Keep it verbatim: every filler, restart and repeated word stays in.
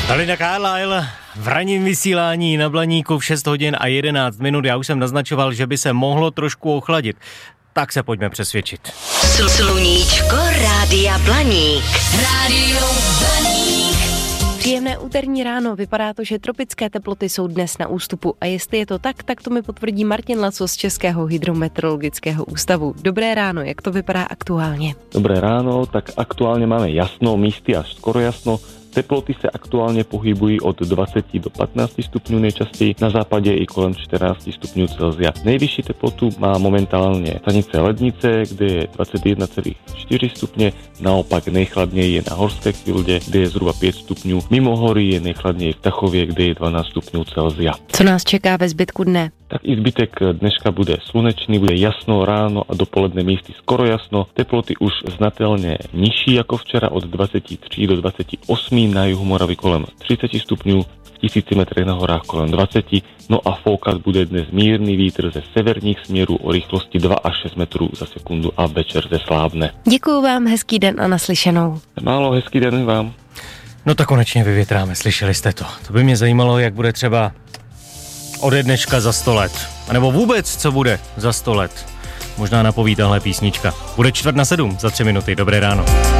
Linda Carlisle v ranním vysílání na Blaníku v šest hodin a jedenáct minut. Já už jsem naznačoval, že by se mohlo trošku ochladit. Tak se pojďme přesvědčit. Sluníčko Rádia Blaník. Rádio Blaník. Příjemné úterní ráno, vypadá to, že tropické teploty jsou dnes na ústupu a jestli je to tak, tak to mi potvrdí Martin Laco z Českého hydrometeorologického ústavu. Dobré ráno, jak to vypadá aktuálně? Dobré ráno, tak aktuálně máme jasno, místy až skoro jasno. Teploty se aktuálně pohybují od dvacet do patnácti stupňů nejčastěji, na západě i kolem čtrnáct stupňů Celsia. Nejvyšší teplotu má momentálně stanice Lednice, kde je dvacet jedna celá čtyři stupně, naopak nejchladněji je na Horské Kvildě, kde je zhruba pět stupňů. Mimo hory je nejchladněji v Tachově, kde je dvanáct stupňů Celsia. Co nás čeká ve zbytku dne? Tak i zbytek dneška bude slunečný, bude jasno ráno a dopoledne místy skoro jasno. Teploty už znatelně nižší jako včera, od dvacet tři do dvacet osm, na jihu Moravy kolem třicet stupňů, v tisíci metrech na horách kolem dvacet, no a foukat bude dnes mírný vítr ze severních směrů o rychlosti dva až šest metrů za sekundu a večer ze Slábne. Děkuju vám, hezký den a naslyšenou. Málo, hezký den vám. No tak konečně vyvětráme, slyšeli jste to. To by mě zajímalo, jak bude třeba ode dneška za sto let. A nebo vůbec, co bude za sto let. Možná napoví tahle písnička. Bude čtvrt na sedm za tři minuty. Dobré ráno.